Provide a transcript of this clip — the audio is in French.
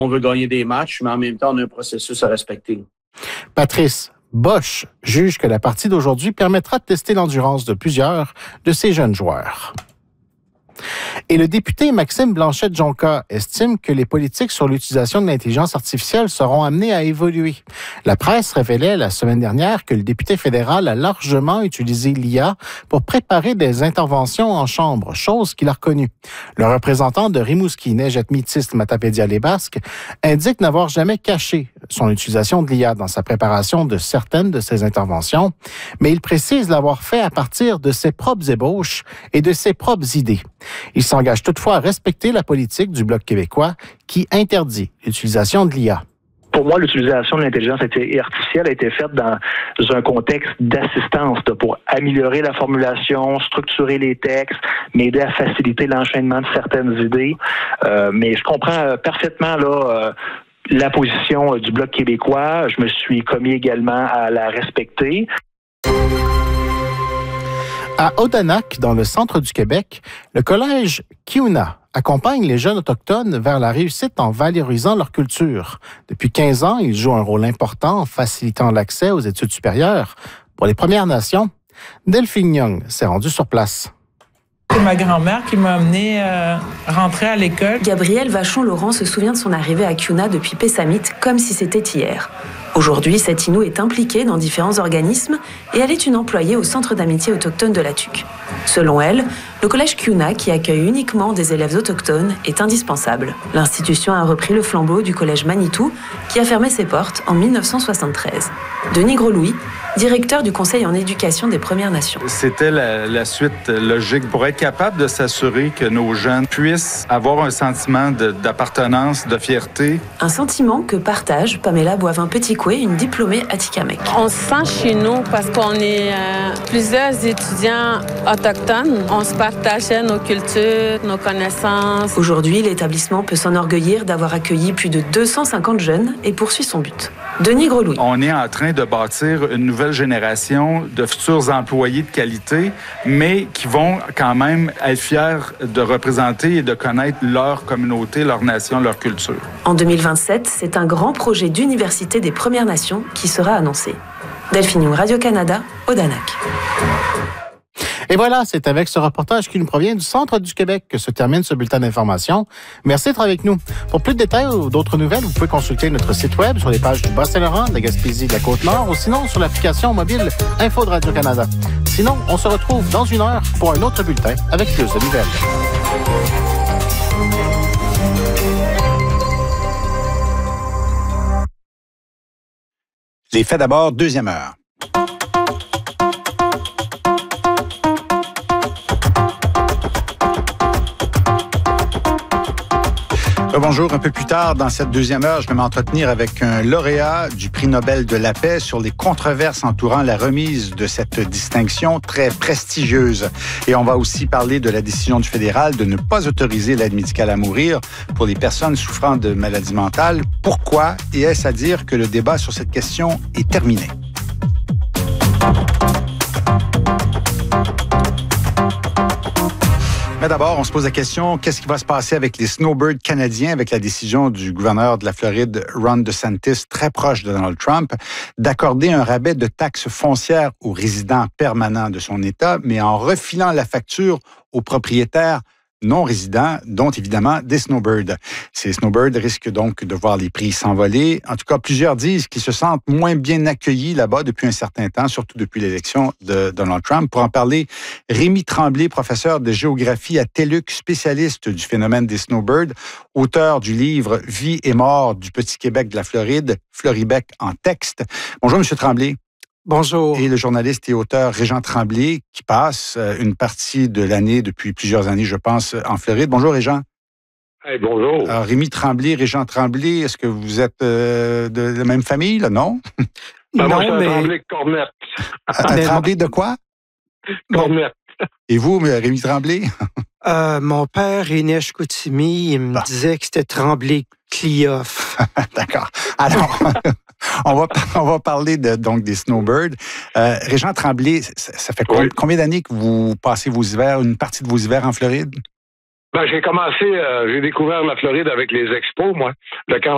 On veut gagner des matchs, mais en même temps, on a un processus à respecter. Patrice Bosch juge que la partie d'aujourd'hui permettra de tester l'endurance de plusieurs de ces jeunes joueurs. Et le député Maxime Blanchette-Jonca estime que les politiques sur l'utilisation de l'intelligence artificielle seront amenées à évoluer. La presse révélait la semaine dernière que le député fédéral a largement utilisé l'IA pour préparer des interventions en chambre, chose qu'il a reconnue. Le représentant de Rimouski, Nejet Métis Matapédia les Basques, indique n'avoir jamais caché son utilisation de l'IA dans sa préparation de certaines de ses interventions, mais il précise l'avoir fait à partir de ses propres ébauches et de ses propres idées. Il s'engage toutefois à respecter la politique du Bloc québécois qui interdit l'utilisation de l'IA. Pour moi, l'utilisation de l'intelligence artificielle a été faite dans un contexte d'assistance pour améliorer la formulation, structurer les textes, m'aider à faciliter l'enchaînement de certaines idées. Mais je comprends parfaitement la position du Bloc québécois. Je me suis commis également à la respecter. À Odanak, dans le centre du Québec, le collège Kiuna accompagne les jeunes autochtones vers la réussite en valorisant leur culture. Depuis 15 ans, il joue un rôle important en facilitant l'accès aux études supérieures. Pour les Premières Nations, Delphine Young s'est rendue sur place. C'est ma grand-mère qui m'a amenée rentrer à l'école. Gabrielle Vachon-Laurent se souvient de son arrivée à Kiuna depuis Pessamit comme si c'était hier. Aujourd'hui, cette Inou est impliquée dans différents organismes et elle est une employée au Centre d'amitié autochtone de la Tuque. Selon elle, le collège Kiuna, qui accueille uniquement des élèves autochtones, est indispensable. L'institution a repris le flambeau du collège Manitou, qui a fermé ses portes en 1973. Denis Groslouis, directeur du Conseil en éducation des Premières Nations. C'était la suite logique pour être capable de s'assurer que nos jeunes puissent avoir un sentiment d'appartenance, de fierté. Un sentiment que partage Pamela Boivin-Petitcoué, une diplômée Atikamekw. On se sent chez nous parce qu'on est plusieurs étudiants autochtones. On se partageait nos cultures, nos connaissances. Aujourd'hui, l'établissement peut s'enorgueillir d'avoir accueilli plus de 250 jeunes et poursuit son but. Denis Groslouis. On est en train de bâtir une nouvelle génération de futurs employés de qualité, mais qui vont quand même être fiers de représenter et de connaître leur communauté, leur nation, leur culture. En 2027, c'est un grand projet d'université des Premières Nations qui sera annoncé. Delphine Young, Radio-Canada, Odanak. Et voilà, c'est avec ce reportage qui nous provient du centre du Québec que se termine ce bulletin d'information. Merci d'être avec nous. Pour plus de détails ou d'autres nouvelles, vous pouvez consulter notre site web sur les pages du Bas-Saint-Laurent, de la Gaspésie, de la Côte-Nord ou sinon sur l'application mobile Info de Radio-Canada. Sinon, on se retrouve dans une heure pour un autre bulletin avec plus de nouvelles. Les faits d'abord, deuxième heure. Bonjour. Un peu plus tard, dans cette deuxième heure, je vais m'entretenir avec un lauréat du prix Nobel de la paix sur les controverses entourant la remise de cette distinction très prestigieuse. Et on va aussi parler de la décision du fédéral de ne pas autoriser l'aide médicale à mourir pour les personnes souffrant de maladies mentales. Pourquoi? Et est-ce à dire que le débat sur cette question est terminé? Mais d'abord, on se pose la question, qu'est-ce qui va se passer avec les snowbirds canadiens avec la décision du gouverneur de la Floride, Ron DeSantis, très proche de Donald Trump, d'accorder un rabais de taxes foncières aux résidents permanents de son État, mais en refilant la facture aux propriétaires non-résidents, dont évidemment des snowbirds. Ces snowbirds risquent donc de voir les prix s'envoler. En tout cas, plusieurs disent qu'ils se sentent moins bien accueillis là-bas depuis un certain temps, surtout depuis l'élection de Donald Trump. Pour en parler, Rémi Tremblay, professeur de géographie à TELUC, spécialiste du phénomène des snowbirds, auteur du livre « Vie et mort du petit Québec de la Floride », Floribec en texte. Bonjour, M. Tremblay. Bonjour. Et le journaliste et auteur Régent Tremblay, qui passe une partie de l'année, depuis plusieurs années, je pense, en Floride. Bonjour, Régent. Hey, bonjour. Alors, Rémi Tremblay, Régent Tremblay, est-ce que vous êtes de la même famille, là, non? Ben non, moi, je suis mais... Tremblay de Cornette. Tremblay de quoi? Cornette. Et vous, Rémi Tremblay? Mon père est né à Chicoutimi. Il me disait que c'était Tremblay-Clioff. D'accord. Alors, on va parler donc des snowbirds. Régent Tremblay, ça fait combien d'années que vous passez vos hivers, une partie de vos hivers en Floride? Ben, j'ai découvert la Floride avec les expos, moi. Le camp